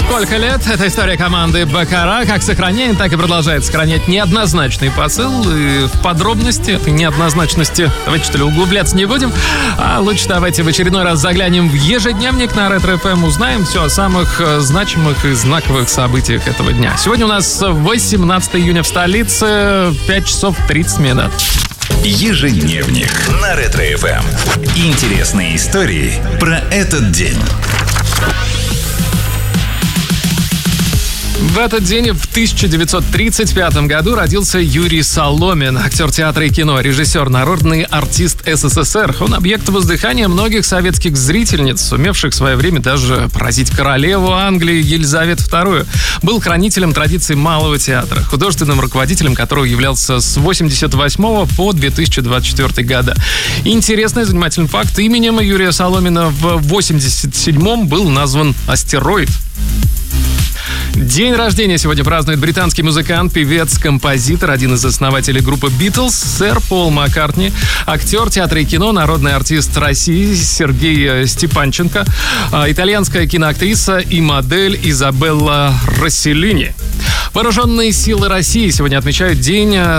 Сколько лет? Это история команды Баккара. Как сохраняет, так и продолжает сохранять неоднозначный посыл. И в подробности этой неоднозначности давайте, что ли, углубляться не будем. А лучше давайте в очередной раз заглянем в ежедневник на Ретро ФМ. Узнаем все о самых значимых и знаковых событиях этого дня. Сегодня у нас 18 июня в столице, 5 часов 30 минут. Ежедневник на Ретро ФМ. Интересные истории про этот день. В этот день, в 1935 году, родился Юрий Соломин, актер театра и кино, режиссер, народный артист СССР. Он объект воздыхания многих советских зрительниц, сумевших в свое время даже поразить королеву Англии Елизавету II. Был хранителем традиций малого театра, художественным руководителем которого являлся с 1988 по 2024 года. Интересный, занимательный факт: именем Юрия Соломина в 1987 был назван астероид. День рождения сегодня празднует британский музыкант, певец, композитор, один из основателей группы «Битлз» сэр Пол Маккартни, актер театра и кино, народный артист России Сергей Степанченко, итальянская киноактриса и модель Изабелла Росселлини. Вооруженные силы России сегодня отмечают День